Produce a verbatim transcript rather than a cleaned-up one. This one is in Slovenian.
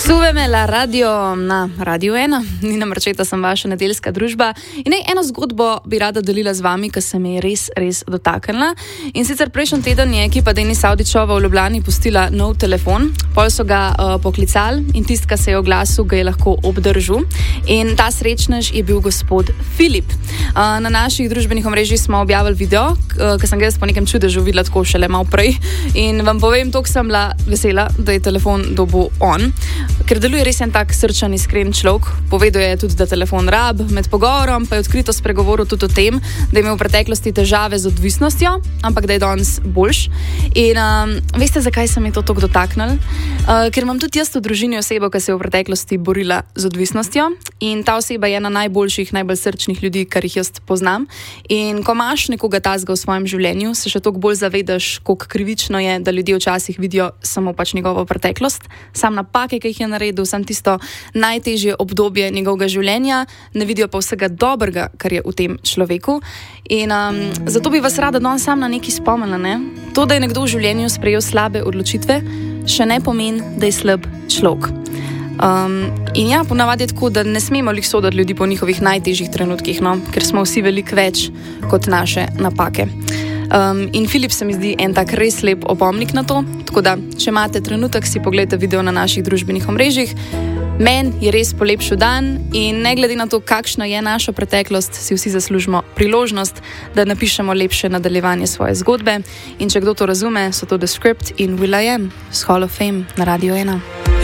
Suveme la radio na Radio ena, Nina Marčeta sem vaša nedeljska družba in ej, eno zgodbo bi rada delila z vami, ki se me je res, res dotaknila. In sicer prejšnji teden je ekipa Denis Avdićova v Ljubljani pustila nov telefon, pol so ga uh, poklicali in tist, ki se je oglasil, ga je lahko obdržal. In ta srečnež je bil gospod Filip. Uh, na naših družbenih omrežjih smo objavili video, uh, ki sem ga jaz po nekem čudežu videla tako šele malo prej. In vam povem, toliko sem bila vesela, da je telefon dobil on. Ker deluje res en tak srčan, iskren človek. Povedal je tudi, da telefon rab, med pogovorom pa je odkrito spregovoril tudi o tem, da je imel v preteklosti težave z odvisnostjo, ampak da je danes boljš. In um, veste, zakaj se mi to tako dotaknilo? Uh, ker imam tudi jaz v družini osebo, ki se je v preteklosti borila z odvisnostjo in ta oseba je ena najboljših, najbolj srčnih ljudi, kar jih jaz poznam. In ko imaš nekoga tazga v svojem življenju, se še toliko bolj zavedaš, koliko krivično je, da ljudje včasih vidijo samo pač njegovo preteklost, sam napake, ki jih je naredil, sam tisto najtežje obdobje njegovega življenja, ne vidijo pa vsega dobrega, kar je v tem človeku. In um, zato bi vas rada danes sam na nekaj spomnila, ne? To, da je nekdo v življenju sprejel slabe odločitve, še ne pomeni, da je slab človek. Um, in ja, ponavadi je tako, da ne smemo lih soditi ljudi po njihovih najtežjih trenutkih, no? Ker smo vsi veliko več kot naše napake. Um, in Filip se mi zdi en tak res lep opomnik na to, tako da, če imate trenutek, si pogledajte video na naših družbenih omrežjih. Men je res polepšal dan in ne glede na to, kakšna je naša preteklost, si vsi zaslužimo priložnost, da napišemo lepše nadaljevanje svoje zgodbe. In če kdo to razume, so to The Script in Will I Am z Hall of Fame na Radio ena.